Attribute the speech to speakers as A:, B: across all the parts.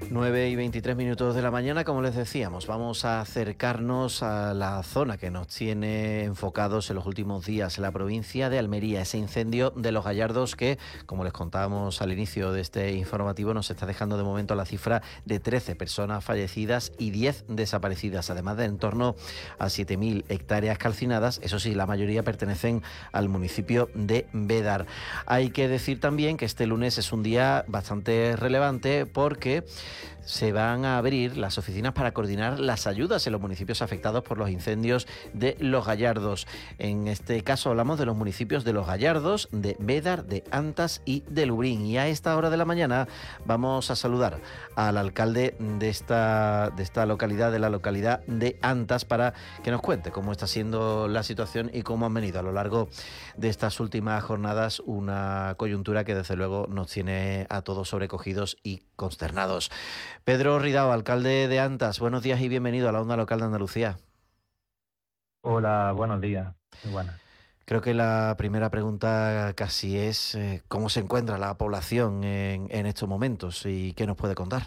A: 9:23 de la mañana, como les decíamos, vamos a acercarnos a la zona que nos tiene enfocados en los últimos días, la provincia de Almería, ese incendio de Los Gallardos que, como les contábamos al inicio de este informativo, nos está dejando de momento la cifra de 13 personas fallecidas y 10 desaparecidas, además de en torno a 7.000 hectáreas calcinadas. Eso sí, la mayoría pertenecen al municipio de Bédar. Hay que decir también que este lunes es un día bastante relevante porque se van a abrir las oficinas para coordinar las ayudas en los municipios afectados por los incendios de Los Gallardos. En este caso hablamos de los municipios de Los Gallardos, de Bédar, de Antas y de Lubrín. Y a esta hora de la mañana vamos a saludar al alcalde de esta localidad, de la localidad de Antas, para que nos cuente cómo está siendo la situación y cómo han venido a lo largo de estas últimas jornadas una coyuntura que desde luego nos tiene a todos sobrecogidos y consternados. Pedro Ridao, alcalde de Antas, buenos días y bienvenido a la Onda Local de Andalucía.
B: Hola, buenos días. Muy buenas.
A: Creo que la primera pregunta casi es ¿cómo se encuentra la población en estos momentos y qué nos puede contar?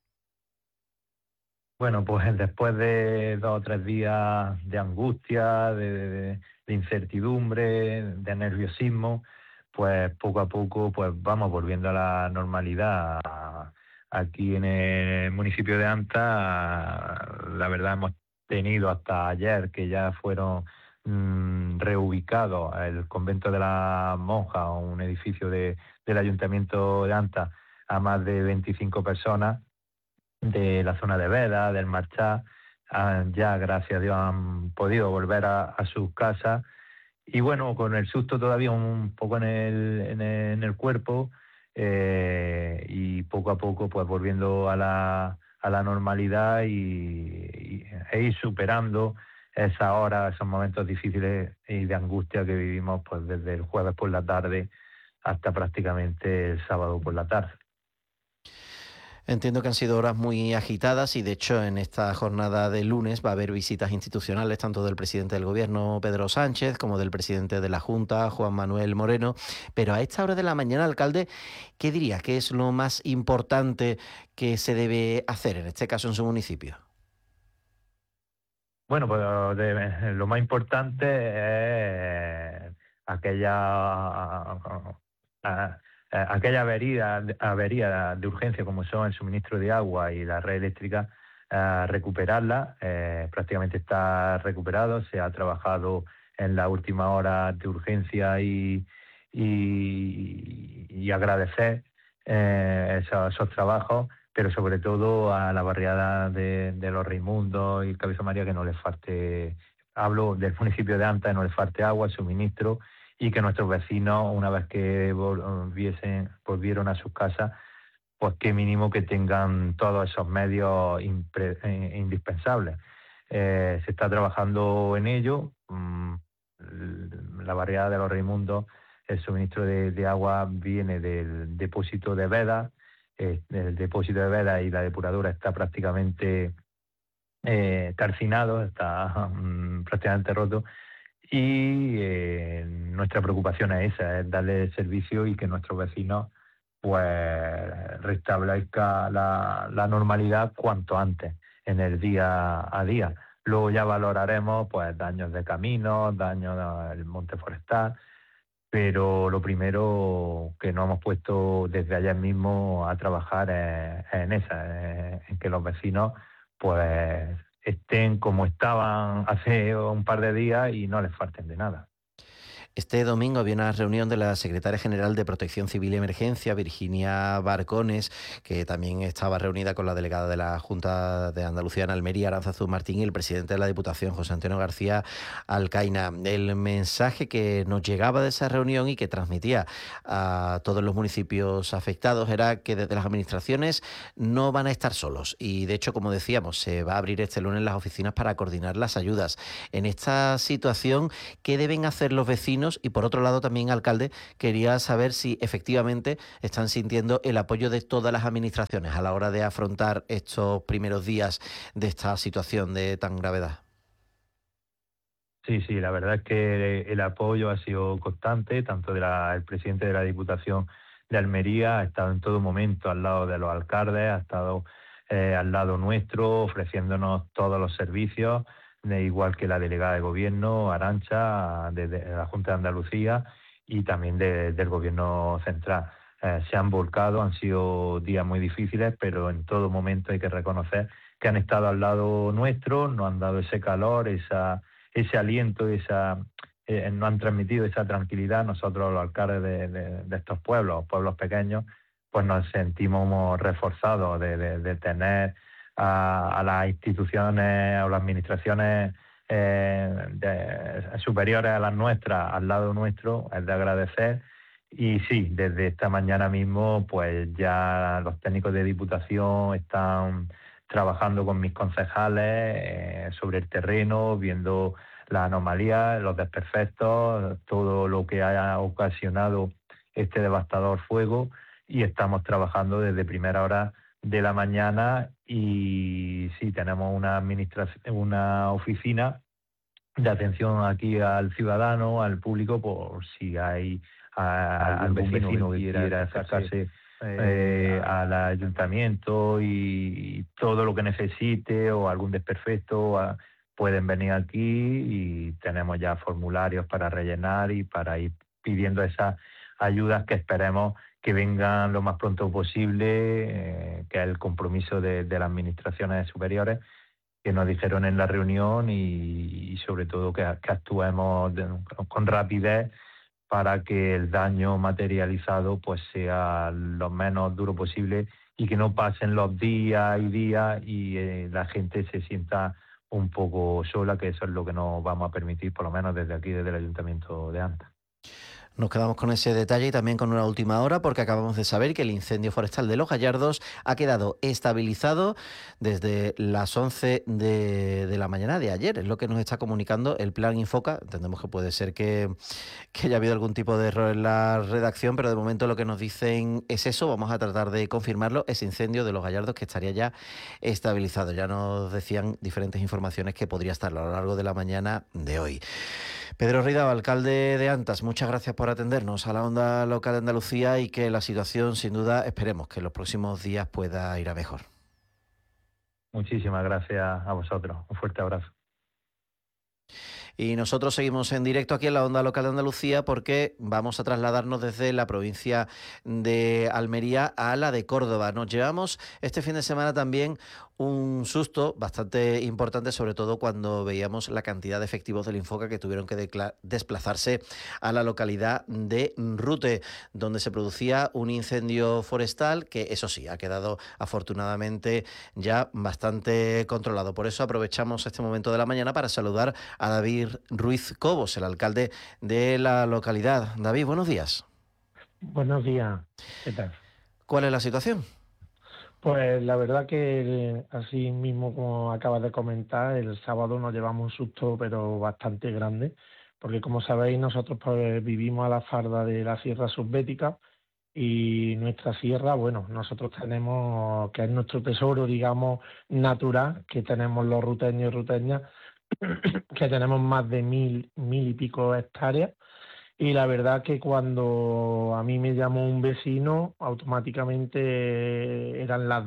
B: Bueno, pues después de 2 o 3 días de angustia, de incertidumbre, de nerviosismo, pues poco a poco pues vamos volviendo a la normalidad. Aquí en el municipio de Anta, la verdad hemos tenido hasta ayer que ya fueron reubicados el convento de las monjas, un edificio del ayuntamiento de Anta, a más de 25 personas de la zona de Veda, del Marchá. Ya gracias a Dios han podido volver a sus casas y bueno, con el susto todavía un poco en el cuerpo, y poco a poco pues volviendo a la normalidad e ir superando esas horas, esos momentos difíciles y de angustia que vivimos pues desde el jueves por la tarde hasta prácticamente el sábado por la tarde.
A: Entiendo que han sido horas muy agitadas y de hecho en esta jornada de lunes va a haber visitas institucionales tanto del presidente del Gobierno, Pedro Sánchez, como del presidente de la Junta, Juan Manuel Moreno. Pero a esta hora de la mañana, alcalde, ¿qué diría que es lo más importante que se debe hacer, en este caso en su municipio?
B: Bueno, pues lo más importante es aquella avería de urgencia como son el suministro de agua y la red eléctrica, recuperarla. Prácticamente está recuperado, se ha trabajado en la última hora de urgencia y agradecer esos trabajos, pero sobre todo a la barriada de los Raimundos y el Cabeza María, que no les falte, hablo del municipio de Anta, no les falte agua, suministro, y que nuestros vecinos, una vez que volvieron a sus casas, pues qué mínimo que tengan todos esos medios indispensables. Se está trabajando en ello. La barriada de los Raimundos, el suministro de agua viene del depósito de Veda. El depósito de Veda y la depuradora está prácticamente calcinado, está prácticamente roto. Y nuestra preocupación es esa, es darle servicio y que nuestros vecinos pues restablezca la normalidad cuanto antes en el día a día. Luego ya valoraremos pues daños de caminos, daños del monte forestal, pero lo primero que nos hemos puesto desde ayer mismo a trabajar es en esa, en que los vecinos pues estén como estaban hace un par de días y no les falten de nada.
A: Este domingo había una reunión de la secretaria general de Protección Civil y Emergencia, Virginia Barcones, que también estaba reunida con la delegada de la Junta de Andalucía en Almería, Aránzazu Martín, y el presidente de la Diputación, José Antonio García Alcaina. El mensaje que nos llegaba de esa reunión y que transmitía a todos los municipios afectados era que desde las administraciones no van a estar solos. Y de hecho, como decíamos, se va a abrir este lunes las oficinas para coordinar las ayudas. En esta situación, ¿qué deben hacer los vecinos? Y por otro lado también, alcalde, quería saber si efectivamente están sintiendo el apoyo de todas las administraciones a la hora de afrontar estos primeros días de esta situación de tan gravedad.
B: Sí, sí, la verdad es que el apoyo ha sido constante, tanto el presidente de la Diputación de Almería ha estado en todo momento al lado de los alcaldes, ha estado al lado nuestro, ofreciéndonos todos los servicios, igual que la delegada de gobierno, Arantxa, de la Junta de Andalucía y también del gobierno central. Se han volcado, han sido días muy difíciles, pero en todo momento hay que reconocer que han estado al lado nuestro, nos han dado ese calor, ese aliento, nos han transmitido esa tranquilidad. Nosotros, los alcaldes de estos pueblos pequeños, pues nos sentimos reforzados de tener a las instituciones o las administraciones superiores a las nuestras al lado nuestro. Es de agradecer. Y sí, desde esta mañana mismo pues ya los técnicos de Diputación están trabajando con mis concejales sobre el terreno, viendo las anomalías, los desperfectos, todo lo que haya ocasionado este devastador fuego, y estamos trabajando desde primera hora de la mañana. Y sí, tenemos una oficina de atención aquí al ciudadano, al público, por si hay algún vecino que quiera acercarse al ayuntamiento y todo lo que necesite, o algún desperfecto, pueden venir aquí y tenemos ya formularios para rellenar y para ir pidiendo esas ayudas que esperemos que vengan lo más pronto posible, que es el compromiso de las administraciones superiores, que nos dijeron en la reunión, y sobre todo que actuemos con rapidez para que el daño materializado pues sea lo menos duro posible y que no pasen los días y días y la gente se sienta un poco sola, que eso es lo que nos vamos a permitir, por lo menos desde aquí, desde el Ayuntamiento de Anta.
A: Nos quedamos con ese detalle y también con una última hora, porque acabamos de saber que el incendio forestal de Los Gallardos ha quedado estabilizado desde las 11 de la mañana de ayer. Es lo que nos está comunicando el Plan Infoca. Entendemos que puede ser que haya habido algún tipo de error en la redacción, pero de momento lo que nos dicen es eso. Vamos a tratar de confirmarlo, ese incendio de Los Gallardos que estaría ya estabilizado. Ya nos decían diferentes informaciones que podría estar a lo largo de la mañana de hoy. Pedro Ridao, alcalde de Antas, muchas gracias por atendernos a la onda local de Andalucía, y que la situación, sin duda, esperemos que en los próximos días pueda ir a mejor.
B: Muchísimas gracias a vosotros. Un fuerte abrazo.
A: Y nosotros seguimos en directo aquí en la onda local de Andalucía, porque vamos a trasladarnos desde la provincia de Almería a la de Córdoba. Nos llevamos este fin de semana también un susto bastante importante, sobre todo cuando veíamos la cantidad de efectivos del Infoca que tuvieron que desplazarse a la localidad de Rute, donde se producía un incendio forestal que, eso sí, ha quedado afortunadamente ya bastante controlado. Por eso aprovechamos este momento de la mañana para saludar a David Ruiz Cobos, el alcalde de la localidad. David, buenos días.
C: Buenos días, ¿qué tal?
A: ¿Cuál es la situación?
C: Pues la verdad que así mismo como acabas de comentar, el sábado nos llevamos un susto pero bastante grande, porque como sabéis nosotros pues vivimos a la falda de la Sierra Subbética, y nuestra sierra, bueno, nosotros tenemos, que es nuestro tesoro, digamos, natural, que tenemos los ruteños y ruteñas, que tenemos más de mil y pico hectáreas. Y la verdad que cuando a mí me llamó un vecino, automáticamente eran las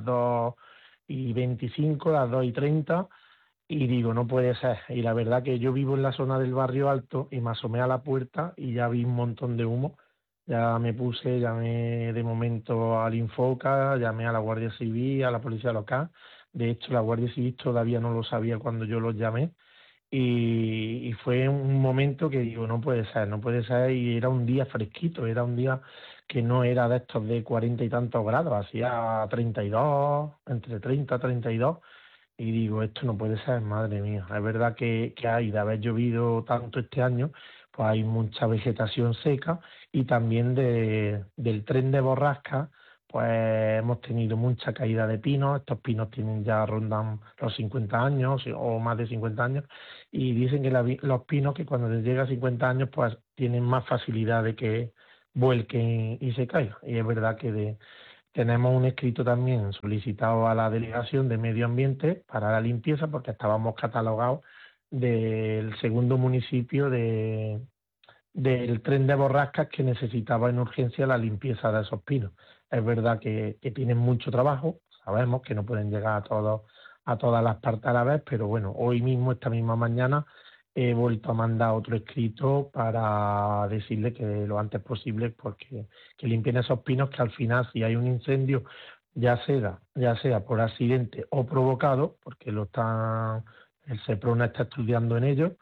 C: 2:25, las 2:30, y digo, no puede ser. Y la verdad que yo vivo en la zona del Barrio Alto y me asomé a la puerta y ya vi un montón de humo. Ya me llamé de momento al Infoca, llamé a la Guardia Civil, a la Policía Local. De hecho, la Guardia Civil todavía no lo sabía cuando yo los llamé. Y fue un momento que digo, no puede ser, y era un día fresquito, era un día que no era de estos de 40 y tantos grados, hacía 32, entre 30 y 32, y digo, esto no puede ser, madre mía. Es verdad que hay, de haber llovido tanto este año, pues hay mucha vegetación seca, y también del tren de borrasca, pues hemos tenido mucha caída de pinos. Estos pinos rondan los 50 años o más de 50 años, y dicen que los pinos, que cuando les llega a 50 años pues tienen más facilidad de que vuelquen y se caigan. Y es verdad que tenemos un escrito también solicitado a la Delegación de Medio Ambiente para la limpieza, porque estábamos catalogados del segundo municipio del tren de borrascas que necesitaba en urgencia la limpieza de esos pinos. Es verdad que tienen mucho trabajo, sabemos que no pueden llegar a todas las partes a la vez, pero bueno, hoy mismo, esta misma mañana, he vuelto a mandar otro escrito para decirle que lo antes posible, porque que limpien esos pinos, que al final, si hay un incendio, ya sea por accidente o provocado, porque el SEPRONA está estudiando en ello,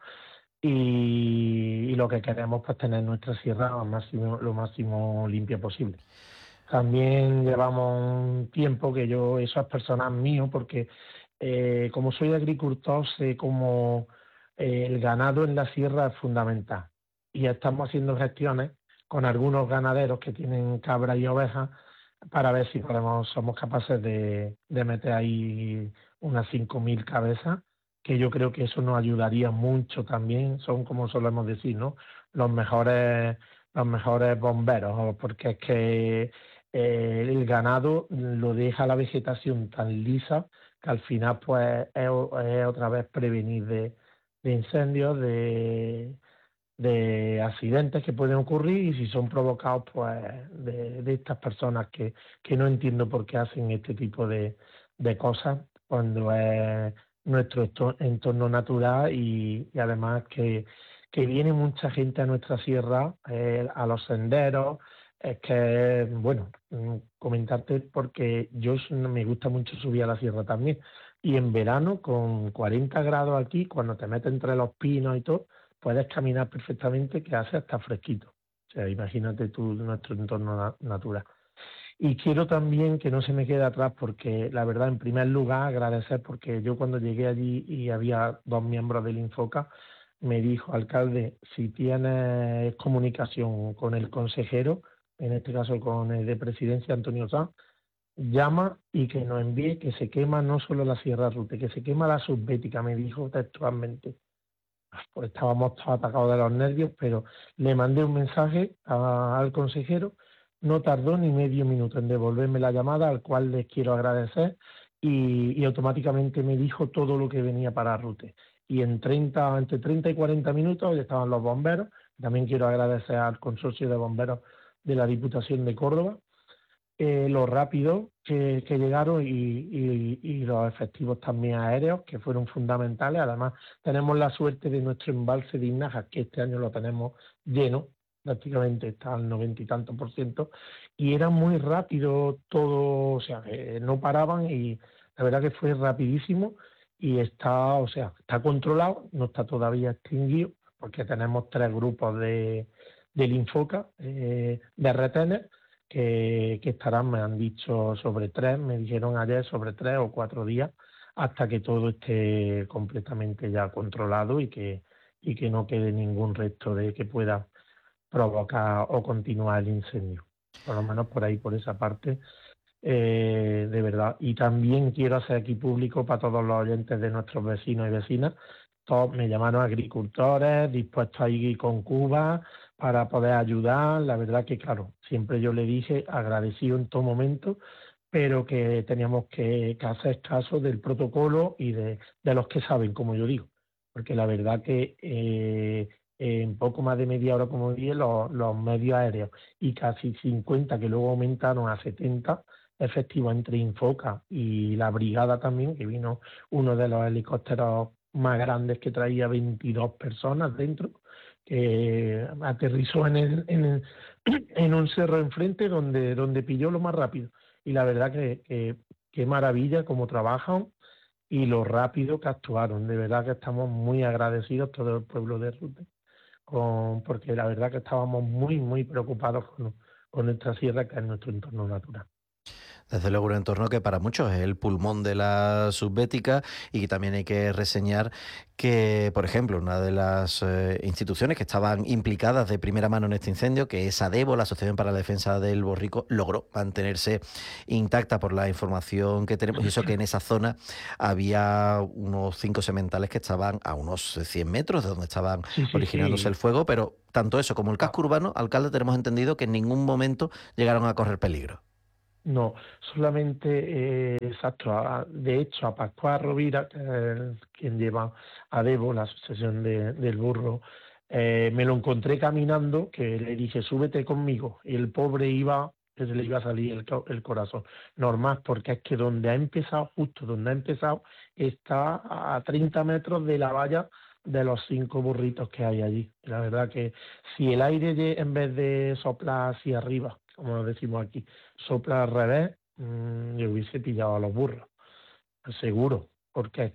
C: y lo que queremos pues tener nuestra sierra lo máximo limpia posible. También llevamos un tiempo que eso es personal mío, porque como soy agricultor, sé cómo el ganado en la sierra es fundamental. Y estamos haciendo gestiones con algunos ganaderos que tienen cabras y ovejas para ver si somos capaces de meter ahí unas 5.000 cabezas, que yo creo que eso nos ayudaría mucho también. Son, como solemos decir, ¿no?, los mejores bomberos, porque es que el ganado lo deja la vegetación tan lisa que al final pues es otra vez prevenir de incendios, de accidentes que pueden ocurrir, y si son provocados pues de estas personas que no entiendo por qué hacen este tipo de cosas cuando es nuestro entorno natural, y además que viene mucha gente a nuestra sierra, a los senderos. Es que, bueno, comentarte, porque me gusta mucho subir a la sierra también, y en verano con 40 grados aquí, cuando te metes entre los pinos y todo, puedes caminar perfectamente, que hace hasta fresquito. O sea, imagínate tú nuestro entorno natural. Y quiero también que no se me quede atrás, porque la verdad, en primer lugar, agradecer, porque yo cuando llegué allí y había 2 miembros del Infoca, me dijo: alcalde, si tienes comunicación con el consejero, en este caso con el de Presidencia, Antonio Sanz, llama y que nos envíe, que se quema no solo la Sierra Rute, que se quema la subbética, me dijo textualmente. Pues estábamos todos atacados de los nervios, pero le mandé un mensaje al consejero, no tardó ni medio minuto en devolverme la llamada, al cual les quiero agradecer, y automáticamente me dijo todo lo que venía para Rute. Y entre 30 y 40 minutos ya estaban los bomberos. También quiero agradecer al consorcio de bomberos de la Diputación de Córdoba, lo rápido que llegaron, y los efectivos también aéreos, que fueron fundamentales. Además, tenemos la suerte de nuestro embalse de Inaja, que este año lo tenemos lleno, prácticamente está al 90 y tantos %, y era muy rápido todo, o sea, no paraban, y la verdad que fue rapidísimo, y está controlado, no está todavía extinguido, porque tenemos 3 grupos del Infoca, de retenes, que estarán, me han dicho, me dijeron ayer, sobre 3 o 4 días, hasta que todo esté completamente ya controlado, y que no quede ningún resto de que pueda provocar o continuar el incendio. Por lo menos por ahí, por esa parte, de verdad. Y también quiero hacer aquí público para todos los oyentes de nuestros vecinos y vecinas. Todos me llamaron agricultores dispuestos a ir con Cuba para poder ayudar. La verdad que, claro, siempre yo le dije, agradecido en todo momento, pero que teníamos que hacer caso del protocolo y de los que saben, como yo digo. Porque la verdad que en poco más de media hora, como dije, los medios aéreos, y casi 50, que luego aumentaron a 70 efectivos entre Infoca y la brigada también, que vino uno de los helicópteros más grandes, que traía 22 personas dentro, que aterrizó en un cerro enfrente, donde pilló lo más rápido. Y la verdad que qué maravilla cómo trabajan y lo rápido que actuaron. De verdad que estamos muy agradecidos, todo el pueblo de Rute, porque la verdad que estábamos muy, muy preocupados con nuestra sierra, que es nuestro entorno natural.
A: Desde luego un entorno que para muchos es el pulmón de la subbética, y que también hay que reseñar que, por ejemplo, una de las instituciones que estaban implicadas de primera mano en este incendio, que es ADEBO, la Asociación para la Defensa del Borrico, logró mantenerse intacta por la información que tenemos, y eso que en esa zona había unos 5 sementales que estaban a unos 100 metros de donde estaban originándose el fuego, pero tanto eso como el casco urbano, alcalde, tenemos entendido que en ningún momento llegaron a correr peligro.
C: No, solamente, exacto. De hecho, a Pascual Rovira, que es quien lleva ADEBO, la Asociación del Burro, me lo encontré caminando, que le dije, súbete conmigo. Y el pobre iba que se le iba a salir el corazón. Normal, porque es que donde ha empezado, justo donde ha empezado, está a 30 metros de la valla de los 5 burritos que hay allí. La verdad que si el aire en vez de soplar hacia arriba, como decimos aquí, sopla al revés, yo hubiese pillado a los burros, seguro, porque es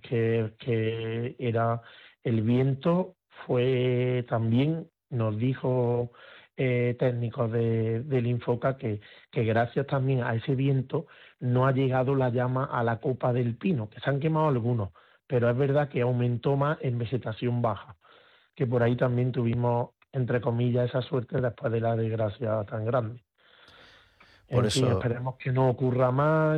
C: que era el viento, fue también, nos dijo técnicos del Infoca que gracias también a ese viento no ha llegado la llama a la copa del pino, que se han quemado algunos, pero es verdad que aumentó más en vegetación baja, que por ahí también tuvimos, entre comillas, esa suerte después de la desgracia tan grande.
A: Por
C: En fin,
A: eso,
C: esperemos que no ocurra más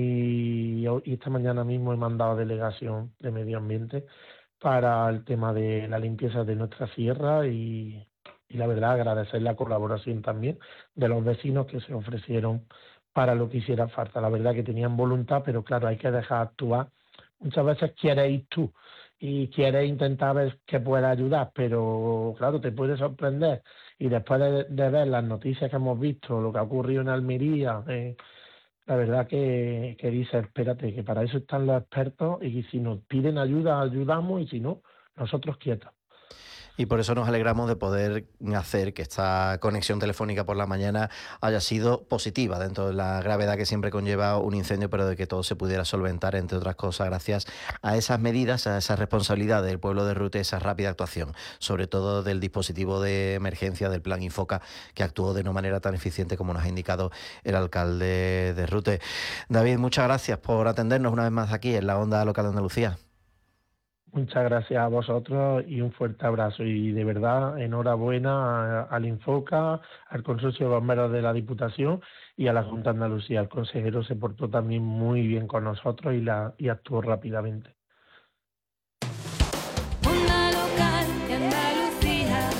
C: y esta mañana mismo he mandado delegación de medio ambiente para el tema de la limpieza de nuestra sierra y la verdad agradecer la colaboración también de los vecinos que se ofrecieron para lo que hiciera falta. La verdad que tenían voluntad, pero claro, hay que dejar actuar. Muchas veces quieres ir tú y quieres intentar ver qué puede ayudar, pero claro, te puede sorprender. Y después de ver las noticias que hemos visto, lo que ha ocurrido en Almería, la verdad que dice, espérate, que para eso están los expertos y si nos piden ayuda, ayudamos y si no, nosotros quietos.
A: y por eso nos alegramos de poder hacer que esta conexión telefónica por la mañana haya sido positiva dentro de la gravedad que siempre conlleva un incendio, pero de que todo se pudiera solventar, entre otras cosas, gracias a esas medidas, a esa responsabilidad del pueblo de Rute, esa rápida actuación, sobre todo del dispositivo de emergencia del Plan Infoca, que actuó de una manera tan eficiente como nos ha indicado el alcalde de Rute. David, muchas gracias por atendernos una vez más aquí en la Onda Local de Andalucía.
C: Muchas gracias a vosotros y un fuerte abrazo. Y de verdad, enhorabuena al Infoca, al Consorcio de Bomberos de la Diputación y a la Junta de Andalucía. El consejero se portó también muy bien con nosotros y actuó rápidamente.
D: Onda Local de Andalucía.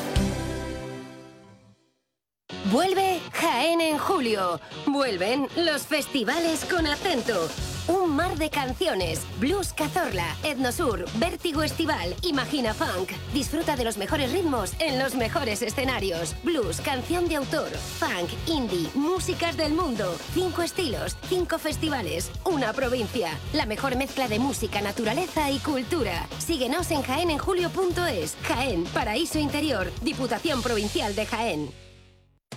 D: Vuelve Jaén en julio. Vuelven los festivales con acento. Un mar de canciones, Blues Cazorla, Etnosur, Vértigo Estival, Imagina Funk. Disfruta de los mejores ritmos en los mejores escenarios. Blues, canción de autor, funk, indie, músicas del mundo. 5 estilos, 5 festivales, una provincia. La mejor mezcla de música, naturaleza y cultura. Síguenos en jaenenjulio.es. Jaén, Paraíso Interior, Diputación Provincial de Jaén.